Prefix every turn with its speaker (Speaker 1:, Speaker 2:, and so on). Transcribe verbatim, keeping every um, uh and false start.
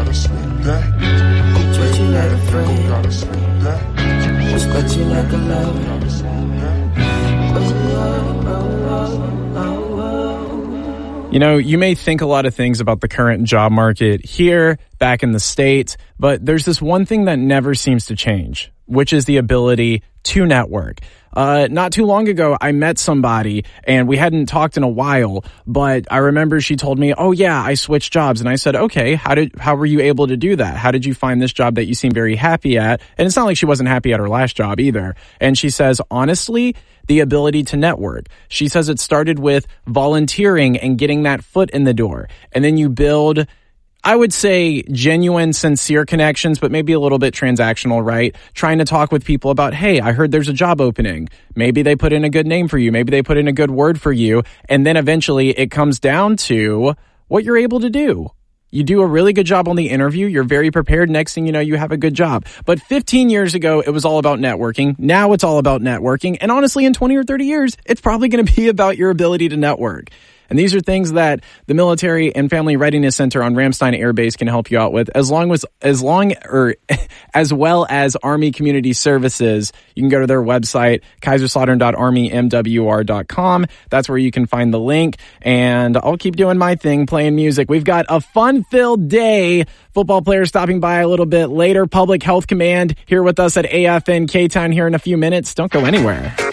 Speaker 1: treat you like a friend, respect you like a lover.
Speaker 2: You know, you may think a lot of things about the current job market here, back in the States, but there's this one thing that never seems to change, which is the ability to network. Uh, not too long ago, I met somebody and we hadn't talked in a while, but I remember she told me, oh yeah, I switched jobs. And I said, okay, how did, how were you able to do that? How did you find this job that you seem very happy at? And it's not like she wasn't happy at her last job either. And she says, honestly, the ability to network. She says it started with volunteering and getting that foot in the door. And then you build, I would say, genuine, sincere connections, but maybe a little bit transactional, right? Trying to talk with people about, hey, I heard there's a job opening. Maybe they put in a good name for you. Maybe they put in a good word for you. And then eventually it comes down to what you're able to do. You do a really good job on the interview. You're very prepared. Next thing you know, you have a good job. But fifteen years ago, it was all about networking. Now it's all about networking. And honestly, in twenty or thirty years, it's probably going to be about your ability to network. And these are things that the Military and Family Readiness Center on Ramstein Air Base can help you out with, as long as, as long, or as well as Army Community Services. You can go to their website, kaiserslautern dot army m w r dot com. That's where you can find the link. And I'll keep doing my thing, playing music. We've got a fun-filled day. Football players stopping by a little bit later. Public Health Command here with us at A F N K-Town here in a few minutes. Don't go anywhere.